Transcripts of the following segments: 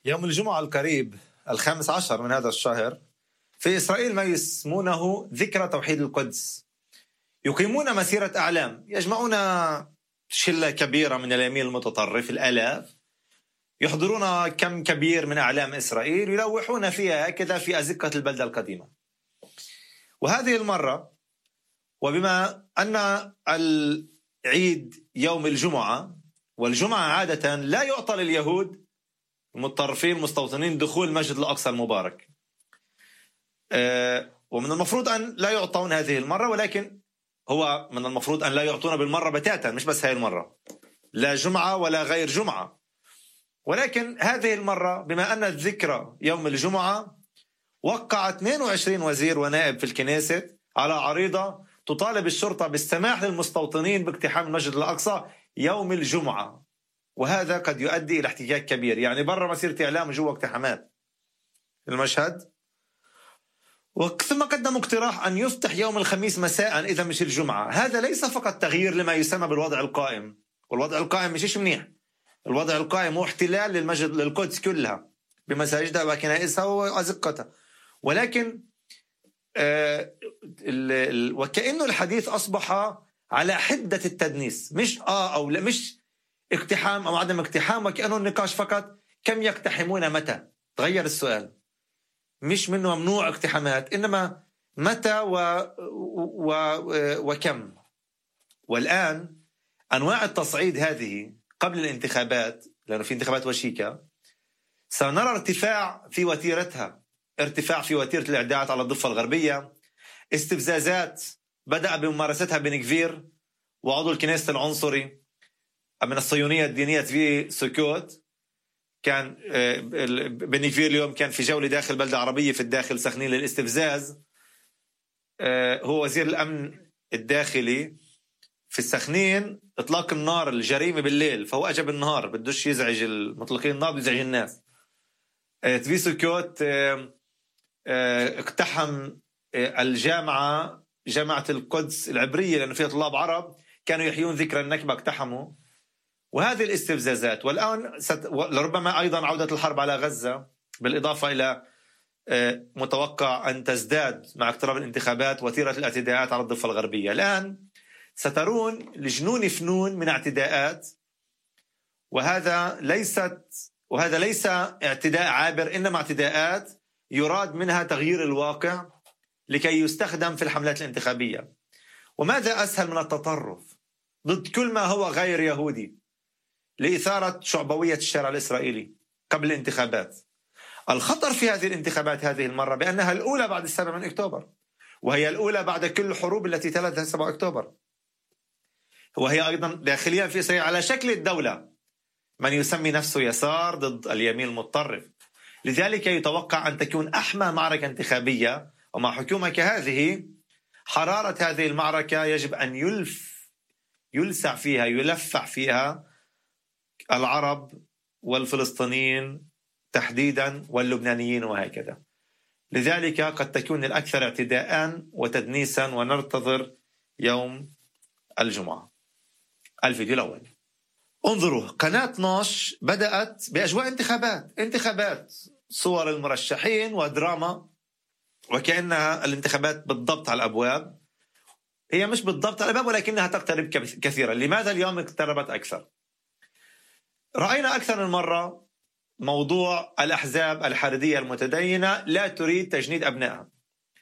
يوم الجمعة القريب 15 من هذا الشهر في إسرائيل ما يسمونه ذكرى توحيد القدس. يقيمون مسيرة أعلام، يجمعون شلة كبيرة من اليمين المتطرف، الآلاف، يحضرون كم كبير من أعلام إسرائيل، يلوحون فيها هكذا في أزقة البلدة القديمة. وهذه المرة، وبما أن العيد يوم الجمعة، والجمعة عادة لا يعطى لليهود المتطرفين المستوطنين دخول المسجد الأقصى المبارك، ومن المفروض أن لا يعطون هذه المرة، ولكن هو من المفروض أن لا يعطون بالمرة بتاتا، مش بس هذه المرة، لا جمعة ولا غير جمعة. ولكن هذه المرة بما أن الذكرى يوم الجمعة، وقع 22 وزير ونائب في الكنيسة على عريضة تطالب الشرطة بالسماح للمستوطنين باقتحام المسجد الأقصى يوم الجمعة، وهذا قد يؤدي إلى احتكاك كبير، يعني برا مسيرة إعلام وجوا اقتحامات المشهد. ثم قدموا اقتراح أن يفتح يوم الخميس مساء إذا مش الجمعة. هذا ليس فقط تغيير لما يسمى بالوضع القائم، والوضع القائم مش منيح. الوضع القائم هو احتلال للمسجد للقدس كلها بمساجدها وكنائسها وأزقتها، ولكن وكأنه الحديث أصبح على حدة التدنيس، مش أو لا، مش اقتحام أو عدم اقتحام، وكأنه النقاش فقط كم يقتحمون متى. تغير السؤال، مش منه ممنوع اقتحامات، إنما متى وكم. والآن أنواع التصعيد هذه قبل الانتخابات، لأنه في انتخابات وشيكة، سنرى ارتفاع في وتيرتها، ارتفاع في وتيرة الإعداد على الضفة الغربية، استفزازات بدأ بممارستها بن غفير وعضو الكنيسة العنصري من الصهيونية الدينية في سكوت. كان بن غفير اليوم كان في جولة داخل بلدة عربية في الداخل سخنين للاستفزاز. هو وزير الأمن الداخلي في السخنين، إطلاق النار الجريمة بالليل، فهو أجى بالنهار، بدوش يزعج المطلقين النار، بيزعج الناس. في سكوت اقتحم الجامعة، جامعة القدس العبرية، لأنه فيها طلاب عرب كانوا يحيون ذكرى النكبة، اقتحموا. وهذه الاستفزازات، والآن لربما أيضا عودة الحرب على غزة، بالإضافة إلى متوقع أن تزداد مع اقتراب الانتخابات وتيرة الاعتداءات على الضفة الغربية. الآن سترون الجنون فنون من اعتداءات، وهذا ليس اعتداء عابر، إنما اعتداءات يراد منها تغيير الواقع لكي يستخدم في الحملات الانتخابية. وماذا أسهل من التطرف ضد كل ما هو غير يهودي لإثارة شعبوية الشارع الإسرائيلي قبل الانتخابات؟ الخطر في هذه الانتخابات هذه المرة بأنها الأولى بعد 7 من أكتوبر، وهي الأولى بعد كل الحروب التي تلتها 7 أكتوبر، وهي أيضا داخليا في إسرائيل على شكل الدولة من يسمي نفسه يسار ضد اليمين المتطرف. لذلك يتوقع أن تكون أحمى معركة انتخابية، ومع حكومة كهذه حرارة هذه المعركة يجب أن يلفح فيها العرب والفلسطينيين تحديدا واللبنانيين وهكذا. لذلك قد تكون الأكثر اعتداء وتدنيسا، وننتظر يوم الجمعة. الفيديو الأول. انظروا، قناة 12 بدأت بأجواء انتخابات، صور المرشحين ودراما، وكأنها الانتخابات بالضبط على الأبواب. هي مش بالضبط على الأبواب، ولكنها تقترب كثيرا. لماذا اليوم اقتربت أكثر؟ رأينا أكثر من مرة موضوع الأحزاب الحريدية المتدينة لا تريد تجنيد أبنائها،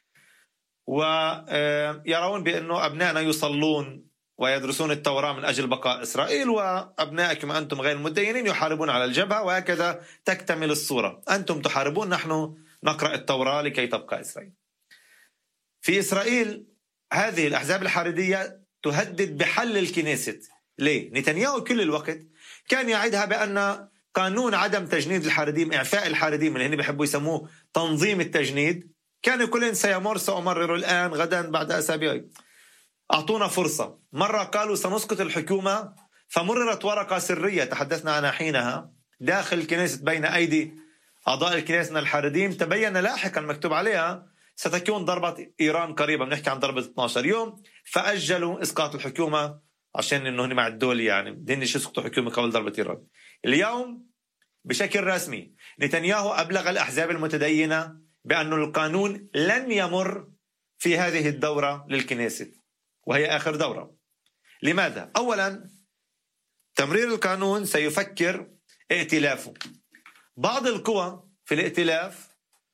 ويرون بأنه أبنائنا يصلون ويدرسون التوراة من أجل بقاء إسرائيل، وأبنائكم أنتم غير المتدينين يحاربون على الجبهة، وهكذا تكتمل الصورة. أنتم تحاربون، نحن نقرأ التوراة لكي تبقى إسرائيل. في إسرائيل هذه الأحزاب الحريدية تهدد بحل الكنيسة. ليه؟ نتنياهو كل الوقت كان يعدها بأن قانون عدم تجنيد الحريديم، إعفاء الحريديم اللي هن بيحبوا يسموه تنظيم التجنيد، كان كلن سأمرر الآن غدا بعد أسابيع. أعطونا فرصة. مرة قالوا سنسقط الحكومة، فمررت ورقة سرية تحدثنا عنها حينها داخل الكنيسة بين أيدي أعضاء الكنيسة الحريديم، تبين لاحقا مكتوب عليها ستكون ضربة إيران قريبا، بنحكي عن ضربة 12 يوم، فأجلوا إسقاط الحكومة عشان إنه هن مع الدول، يعني بدهم يسقطوا حكومة قبل ضربة إيران. اليوم بشكل رسمي نتنياهو أبلغ الأحزاب المتدينة بأن القانون لن يمر في هذه الدورة للكنيست، وهي آخر دورة. لماذا؟ أولا، تمرير القانون سيفكر ائتلافه. بعض القوى في الائتلاف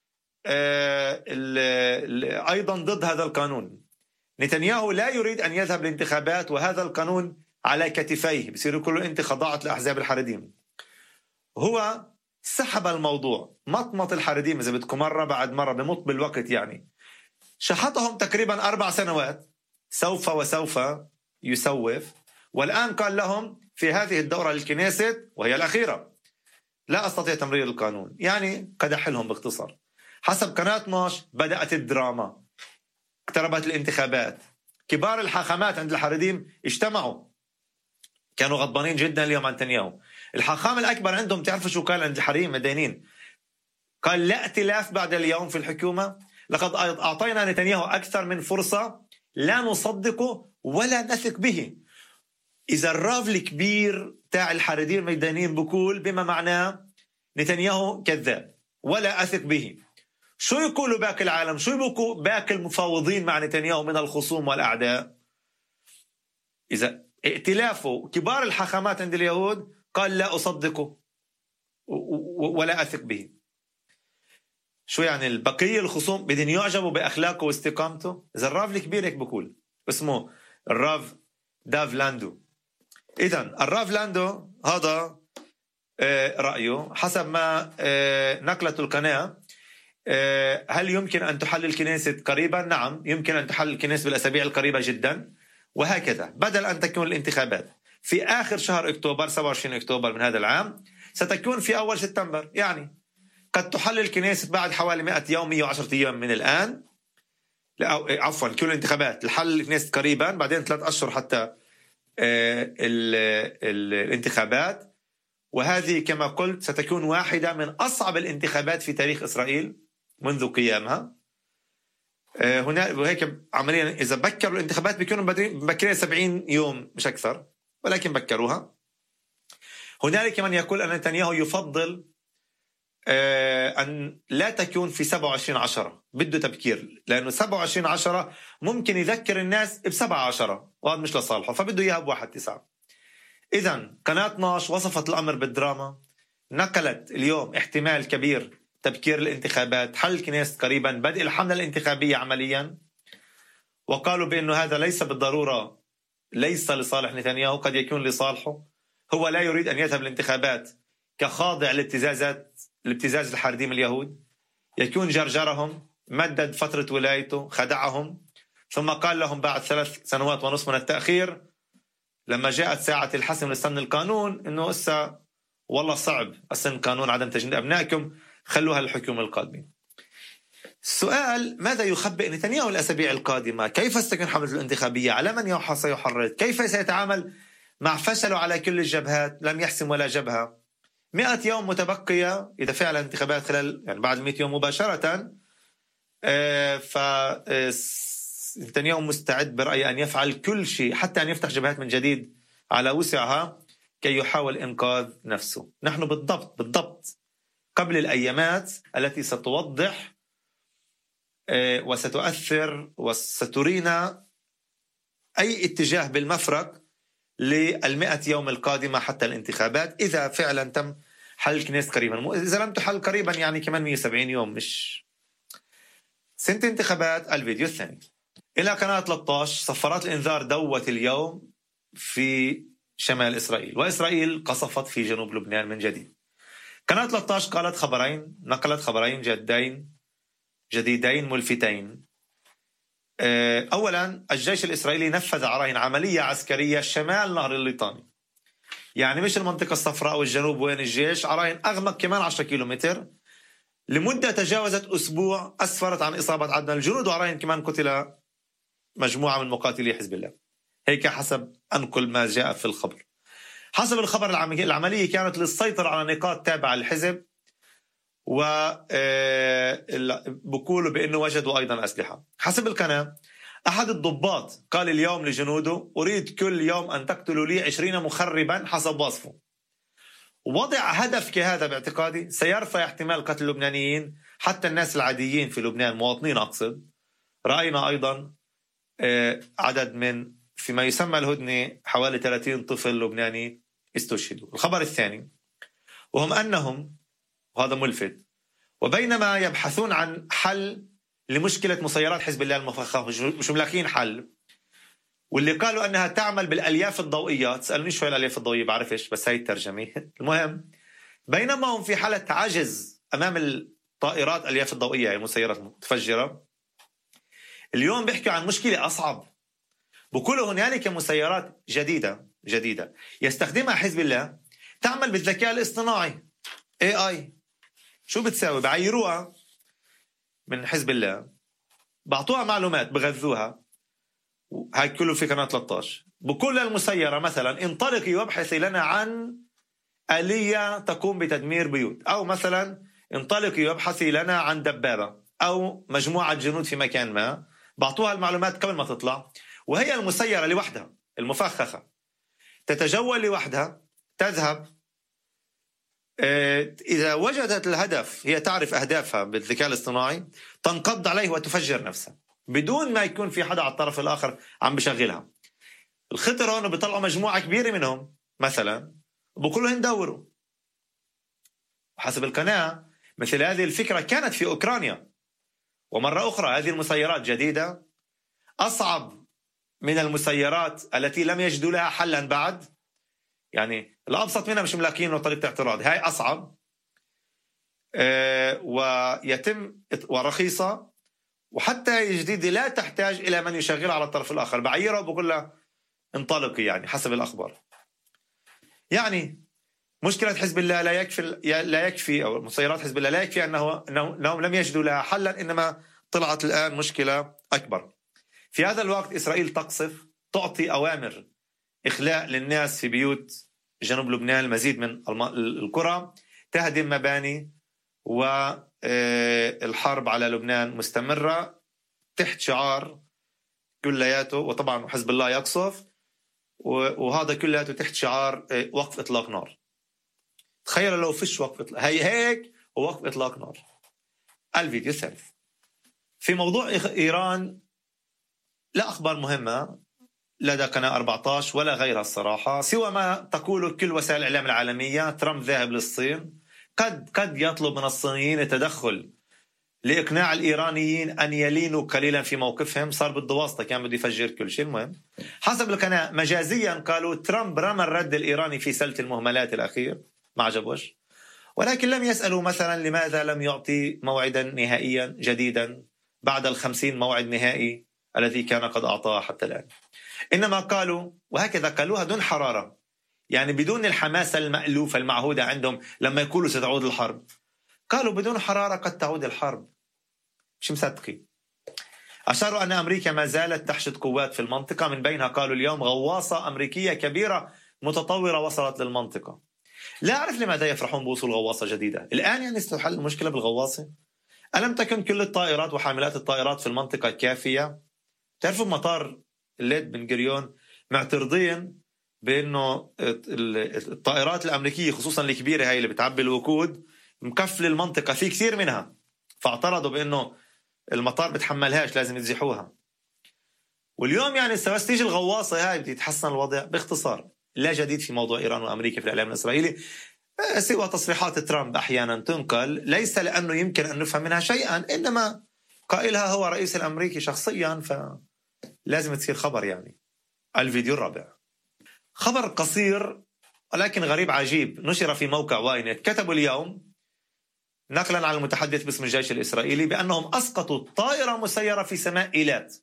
أيضا ضد هذا القانون. نتنياهو لا يريد أن يذهب للانتخابات وهذا القانون على كتفيه، بصير كله أنت خضعت لأحزاب الحريديم. هو سحب الموضوع، مطمط الحريديم إذا بدكم مرة بعد مرة بمط بالوقت، يعني شحطهم تقريبا 4 سنوات سوف وسوف يسوف، والآن قال لهم في هذه الدورة للكنيست وهي الأخيرة لا أستطيع تمرير القانون، يعني قدح لهم باختصار. حسب قناة 12 بدأت الدراما، اقتربت الانتخابات، كبار الحاخامات عند الحريديم اجتمعوا، كانوا غضبانين جدا اليوم عن نتنياهو. الحاخام الأكبر عندهم تعرفوا شو قال عند الحريم مدينين؟ قال لا ائتلاف بعد اليوم في الحكومة، لقد أعطينا نتنياهو أكثر من فرصة، لا نصدقه ولا نثق به. إذا الراف الكبير تاع الحريديم الميدانيين بقول بما معناه نتنياهو كذاب ولا أثق به، شو يقولوا باقي العالم؟ شو يقولوا باقي المفاوضين مع نتنياهو من الخصوم والأعداء؟ إذا ائتلافه كبار الحاخامات عند اليهود قال لا أصدقه ولا أثق به، شو يعني البقية الخصوم بدهم يعجبوا بأخلاقه واستقامته؟ إذا الراف الكبير هيك بقول، اسمه الراف داف لاندو. إذن الراف لاندو هذا رأيه حسب ما نقلته القناة. هل يمكن أن تحل الكنيست قريبا؟ نعم، يمكن أن تحل الكنيست بالأسابيع القريبة جدا، وهكذا بدل أن تكون الانتخابات في آخر شهر أكتوبر 27 أكتوبر من هذا العام ستكون في أول سبتمبر، يعني قد تحل الكنيست بعد حوالي 100 يوم 110 أيام من الآن، عفوا كل الانتخابات الحل الكنيست قريبا، بعدين 3 أشهر حتى الانتخابات، وهذه كما قلت ستكون واحدة من أصعب الانتخابات في تاريخ إسرائيل منذ قيامها. هنا وهيك عمليا إذا بكروا الانتخابات بيكونوا مبكرين 70 يوم مش أكثر، ولكن بكروها. هنالك من يقول أن نتنياهو يفضل أن لا تكون في 27/10، بده تبكير، لأنه 27/10 ممكن يذكر الناس ب7/10 وهذا مش لصالحه، فبده إياها ب1/9. إذن قناة 12 وصفت الأمر بالدراما، نقلت اليوم احتمال كبير تبكير الانتخابات، حل الكنيست قريبا، بدء الحملة الانتخابية عمليا، وقالوا بأنه هذا ليس بالضرورة ليس لصالح نتنياهو، قد يكون لصالحه. هو لا يريد أن يذهب الانتخابات كخاضع لابتزاز الحريديم اليهود، يكون جرجرهم، مدد فترة ولايته، خدعهم، ثم قال لهم بعد 3 سنوات ونصف من التأخير لما جاءت ساعة الحسم لسن القانون إنه إسا والله صعب أسن قانون عدم تجنيد أبنائكم، خلوها الحكومة القادمة. السؤال: ماذا يخبئ نتنياهو الأسابيع القادمة؟ كيف ستكون حملة الانتخابية؟ على من سيحرض؟ كيف سيتعامل مع فشله على كل الجبهات؟ لم يحسم ولا جبهة. 100 يوم متبقية إذا فعلا انتخابات خلال يعني بعد 100 يوم مباشرة. نتنياهو مستعد برأيي أن يفعل كل شيء حتى أن يفتح جبهات من جديد على وسعها كي يحاول إنقاذ نفسه. نحن بالضبط قبل الأيامات التي ستوضح وستؤثر وسترينا أي اتجاه بالمفرق لل100 يوم القادمة حتى الانتخابات، إذا فعلا تم حل الكنيست قريبا. إذا لم تحل قريبا يعني كمان 170 يوم، مش سنة انتخابات. الفيديو الثاني إلى قناة 13. صفارات الإنذار دوت اليوم في شمال إسرائيل، وإسرائيل قصفت في جنوب لبنان من جديد. قناة 13 نقلت خبرين جديدين ملفتين. أولا، الجيش الإسرائيلي نفذ عراين عملية عسكرية شمال نهر الليطاني، يعني مش المنطقة الصفراء والجنوب وين الجيش، عراين أغمق كمان 10 كيلومتر لمدة تجاوزت أسبوع، أسفرت عن إصابة عدد من الجنود، وعراين كمان قتل مجموعة من مقاتلي حزب الله. هيك حسب أنقل ما جاء في الخبر. حسب الخبر العملية كانت للسيطرة على نقاط تابعة للحزب، وبقولوا بأنه وجدوا أيضا أسلحة. حسب القناة أحد الضباط قال اليوم لجنوده: أريد كل يوم أن تقتلوا لي 20 مخربا حسب وصفه، وضع هدف كهذا باعتقادي سيرفع احتمال قتل اللبنانيين، حتى الناس العاديين في لبنان، مواطنين أقصد. رأينا أيضا عدد من فيما يسمى الهدنة حوالي 30 طفل لبناني استشهدوا. الخبر الثاني وهم أنهم، وهذا ملفت، وبينما يبحثون عن حل لمشكلة مسيرات حزب الله المفخخة، مش ملاقين حل، واللي قالوا أنها تعمل بالألياف الضوئية. تسألوني شو الألياف الضوئية، بعرفش، بس هاي الترجمة. المهم، بينما هم في حالة عجز أمام الطائرات الألياف الضوئية، المسيرات المتفجرة، اليوم بيحكوا عن مشكلة أصعب. بقولوا هنالك مسيرات جديدة يستخدمها حزب الله، تعمل بالذكاء الاصطناعي AI. شو بتساوي؟ بعيروها من حزب الله، بعطوها معلومات، بغذوها. هاي كله في قناة 13. بكل المسيرة مثلا انطلقي وابحثي لنا عن آلية تقوم بتدمير بيوت، أو مثلا انطلقي وابحثي لنا عن دبابة أو مجموعة جنود في مكان ما. بعطوها المعلومات قبل ما تطلع، وهي المسيرة لوحدها المفخخة تتجول لوحدها، تذهب، إذا وجدت الهدف، هي تعرف أهدافها بالذكاء الاصطناعي، تنقض عليه وتفجر نفسها بدون ما يكون في حدا على الطرف الآخر عم بشغلها. الخطر هون بيطلعوا مجموعة كبيرة منهم مثلا، وبقولوا دوروا. وحسب القناة مثل هذه الفكرة كانت في أوكرانيا. ومرة أخرى هذه المسيرات جديدة، أصعب من المسيرات التي لم يجدوا لها حلا بعد. يعني الأبسط منها مش ملاقينه طريقة اعتراض، هاي أصعب ويتم ورخيصة، وحتى جديدة لا تحتاج إلى من يشغلها على الطرف الآخر. بعيره وبقول له انطلقي، يعني حسب الأخبار. يعني مشكلة حزب الله لا يكفي أو مسيرات حزب الله لا يكفي أنهم لم يجدوا لها حلا، إنما طلعت الآن مشكلة أكبر. في هذا الوقت إسرائيل تقصف، تعطي أوامر إخلاء للناس في بيوت جنوب لبنان، المزيد من القرى، تهدم مباني، والحرب على لبنان مستمرة تحت شعار كلياته، وطبعا حزب الله يقصف، وهذا كلياته تحت شعار وقف إطلاق نار. تخيلوا لو فيش وقف إطلاق، هيك ووقف إطلاق نار. الفيديو الثالث في موضوع إيران، لا أخبار مهمة لدى قناة 14 ولا غيرها الصراحة، سوى ما تقول كل وسائل الإعلام العالمية. ترامب ذاهب للصين، قد يطلب من الصينيين التدخل لإقناع الإيرانيين أن يلينوا قليلا في موقفهم. صار بده واسطة، كان بده يفجر كل شيء. المهم، حسب القناة مجازيا قالوا ترامب رمى الرد الإيراني في سلة المهملات الأخير، ما عجبوش، ولكن لم يسألوا مثلا لماذا لم يعطي موعدا نهائيا جديدا بعد 50 موعد نهائي الذي كان قد أعطاه حتى الآن. إنما قالوا، وهكذا قالوها دون حرارة، يعني بدون الحماسة المألوفة المعهودة عندهم لما يقولوا ستعود الحرب. قالوا بدون حرارة قد تعود الحرب، مش مصدقين. أشاروا أن أمريكا ما زالت تحشد قوات في المنطقة، من بينها قالوا اليوم غواصة أمريكية كبيرة متطورة وصلت للمنطقة. لا أعرف لماذا يفرحون بوصول غواصة جديدة الآن، يعني استحل المشكلة بالغواصة. ألم تكن كل الطائرات وحاملات الطائرات في المنطقة كافية؟ تعرفوا مطار الليد بن غوريون معترضين بأنه الطائرات الأمريكية خصوصا الكبيرة هاي اللي بتعبي الوقود مكفل المنطقة، في كثير منها، فاعترضوا بأنه المطار بتحملهاش، لازم يزحوها. واليوم يعني بس تيجي الغواصة هاي بتتحسن الوضع. باختصار، لا جديد في موضوع إيران وأمريكا في الإعلام الإسرائيلي سوى تصريحات ترامب أحيانا تنقل، ليس لأنه يمكن أن نفهم منها شيئا، إنما قائلها هو رئيس الأمريكي شخصيا، فلازم تصير خبر. يعني الفيديو الرابع خبر قصير ولكن غريب عجيب، نشر في موقع واينت. كتبوا اليوم نقلا عن المتحدث باسم الجيش الإسرائيلي بأنهم أسقطوا طائرة مسيرة في سماء إيلات.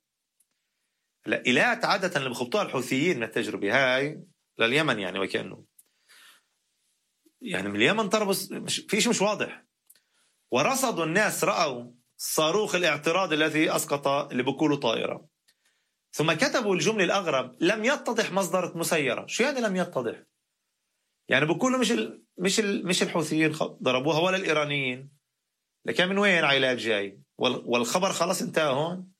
لا، إيلات عادة اللي بخبطوها الحوثيين من التجربة هاي لليمن، يعني وكأنه يعني من اليمن طربس، مش واضح. ورصدوا الناس رأوا صاروخ الاعتراض الذي أسقط اللي بقوله طائرة. ثم كتبوا الجملة الأغرب: لم يتضح مصدر مسيرة. شو يعني لم يتضح؟ يعني بقولوا مش الحوثيين ضربوها ولا الإيرانيين، لكن من وين عيلات جاي؟ والخبر خلاص انتهى هون.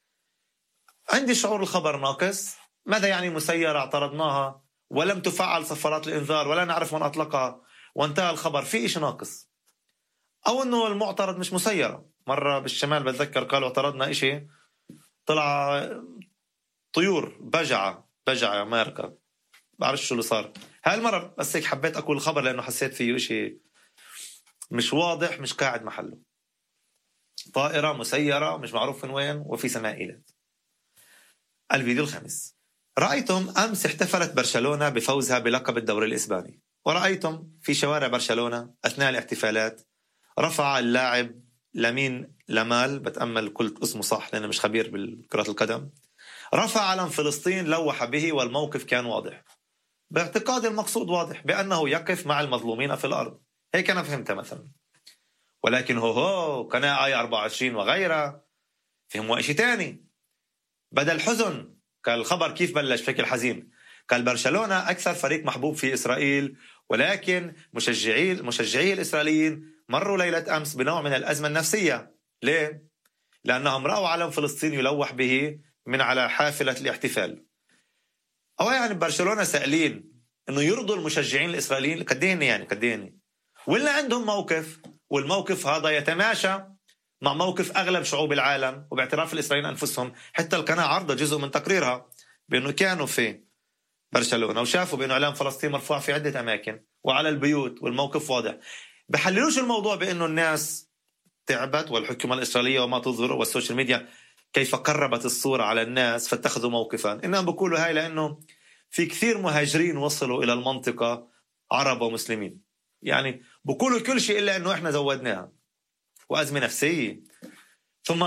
عندي شعور الخبر ناقص. ماذا يعني مسيرة اعترضناها ولم تفعل صفارات الإنذار ولا نعرف من أطلقها وانتهى الخبر، في إشي ناقص، أو أنه المعترض مش مسيرة. مرة بالشمال بتذكر قالوا اعترضنا إشي، طلع طيور بجعة ماركة، بعرفش شو اللي صار. هاي المرة بس هيك حبيت أقول الخبر لأنه حسيت فيه إشي مش واضح، مش قاعد محله. طائرة مسيرة مش معروف من وين وفي سمائلات. الفيديو الخامس: رأيتم أمس احتفلت برشلونة بفوزها بلقب الدوري الإسباني، ورأيتم في شوارع برشلونة أثناء الاحتفالات رفع اللاعب لامين يامال، بتأمل قلت اسمه صح لأنه مش خبير بالكرة القدم، رفع علم فلسطين لوح به، والموقف كان واضح. باعتقاد المقصود واضح بأنه يقف مع المظلومين في الأرض، هيك أنا فهمتها مثلا. ولكن هو قناة آي 24 وغيرها فهموا إشي تاني. بدل حزن قال الخبر كيف بلش بشكل حزين، قال برشلونة أكثر فريق محبوب في إسرائيل، ولكن مشجعي الإسرائيليين مروا ليلة أمس بنوع من الأزمة النفسية. ليه؟ لأنهم رأوا علم فلسطين يلوح به من على حافلة الاحتفال. أو يعني برشلونة سائلين إنه يرضوا المشجعين الإسرائيليين قدين ولا عندهم موقف، والموقف هذا يتماشى مع موقف أغلب شعوب العالم، وباعتراف الإسرائيليين أنفسهم. حتى القناة عرضة جزء من تقريرها بأنه كانوا في برشلونة وشافوا بأنه إعلام فلسطين مرفوع في عدة أماكن وعلى البيوت، والموقف واضح. بحللوش الموضوع بأنه الناس تعبت والحكومة الإسرائيلية وما تظهر والسوشيال ميديا كيف قربت الصورة على الناس فاتخذوا موقفا، إنهم بيقولوا هاي لأنه في كثير مهاجرين وصلوا إلى المنطقة، عرب ومسلمين، يعني بيقولوا كل شيء إلا أنه إحنا زودناها وأزمة نفسية. ثم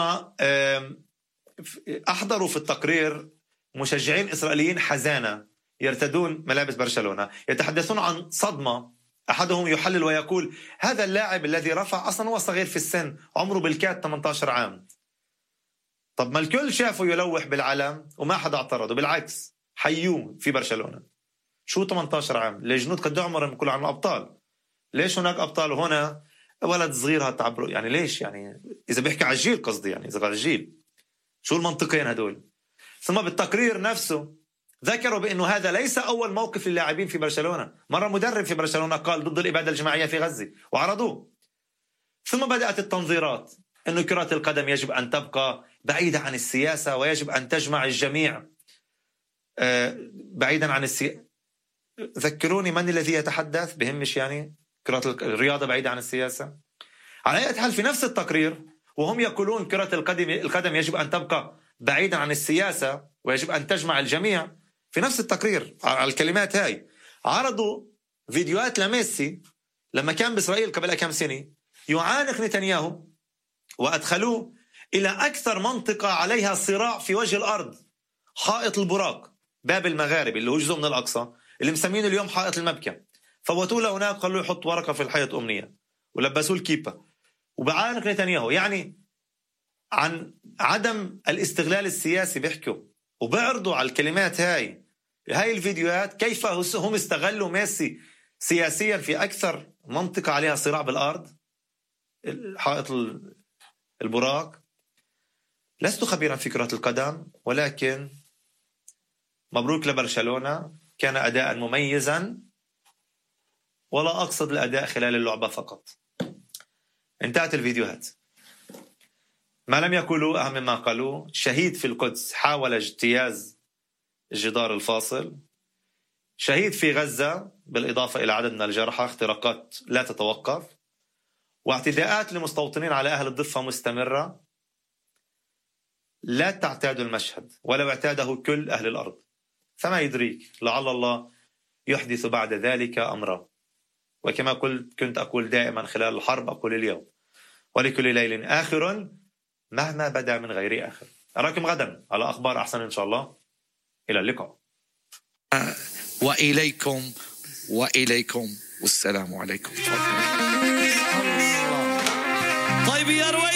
أحضروا في التقرير مشجعين إسرائيليين حزانة يرتدون ملابس برشلونة، يتحدثون عن صدمة. أحدهم يحلل ويقول هذا اللاعب الذي رفع أصلا هو صغير في السن، عمره بالكاد 18 عام. طب ما الكل شافه يلوح بالعلم وما حدا اعترضه، بالعكس حيوه في برشلونة. شو 18 عام؟ لجنود قد عمرهم بيقولوا عنه أبطال. ليش هناك أبطال وهنا ولد صغير هتعبره؟ يعني ليش؟ يعني إذا بيحكي على الجيل قصدي، يعني إذا على الجيل شو المنطقين هدول؟ ثم بالتقرير نفسه ذكروا بأنه هذا ليس أول موقف للاعبين في برشلونة. مرة مدرب في برشلونة قال ضد الإبادة الجماعية في غزة وعرضوه. ثم بدأت التنظيرات أنه كرة القدم يجب أن تبقى بعيدة عن السياسة ويجب أن تجمع الجميع بعيدا عن السياسة. ذكروني من الذي يتحدث بهمش، يعني كرة الرياضة بعيدة عن السياسة. على أي حال في نفس التقرير وهم يقولون كرة القدم يجب أن تبقى بعيدا عن السياسة ويجب أن تجمع الجميع، في نفس التقرير على الكلمات هاي عرضوا فيديوهات لميسي لما كان بإسرائيل قبل كم سنة يعانق نتنياهو، وأدخلوه إلى أكثر منطقة عليها صراع في وجه الأرض، حائط البراق باب المغاربي اللي هو جزء من الأقصى اللي مسمينه اليوم حائط المبكى. فوتوا له هناك قالوا يحط ورقة في الحيط أمنية ولبسوه الكيبة وبعانق نتنياهو، يعني عن عدم الاستغلال السياسي بيحكوا وبعرضوا على الكلمات هاي الفيديوهات كيف هم استغلوا ميسي سياسيا في أكثر منطقة عليها صراع بالأرض، حائط البراق. لست خبيرا في كرة القدم، ولكن مبروك لبرشلونة، كان أداء مميزا ولا أقصد الأداء خلال اللعبة فقط. انتهت الفيديوهات. ما لم يقولوا أهم مما قالوا: شهيد في القدس حاول اجتياز الجدار الفاصل، شهيد في غزة بالإضافة إلى عدد من الجرحى، اختراقات لا تتوقف، واعتداءات لمستوطنين على أهل الضفة مستمرة. لا تعتادوا المشهد ولو اعتاده كل أهل الأرض، فما يدريك لعل الله يحدث بعد ذلك أمرا. وكما كنت أقول دائما خلال الحرب أقول اليوم: ولكل ليل آخر مهما بدا من غير آخر. أراكم غدا على أخبار أحسن إن شاء الله. إلى اللقاء. وإليكم والسلام عليكم. طيب يا